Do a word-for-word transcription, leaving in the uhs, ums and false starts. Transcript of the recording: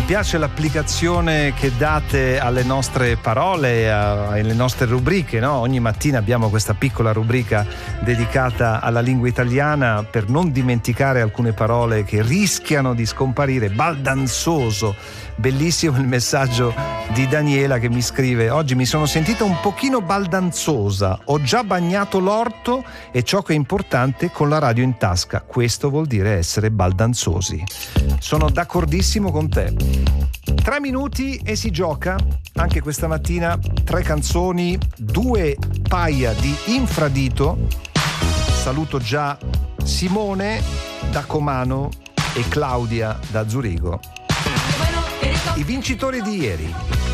piace l'applicazione che date alle nostre parole, alle nostre rubriche, no? Ogni mattina abbiamo questa piccola rubrica dedicata alla lingua italiana per non dimenticare alcune parole che rischiano di scomparire. Baldanzoso, bellissimo il messaggio di Daniela che mi scrive: oggi mi sono sentita un pochino baldanzosa, ho già bagnato l'orto e ciò che è importante con la radio in tasca, questo vuol dire essere baldanzosi. Sono d'accordissimo con te. Tre minuti e si gioca anche questa mattina. Tre canzoni, due paia di infradito. Saluto già Simone da Comano e Claudia da Zurigo, i vincitori di ieri.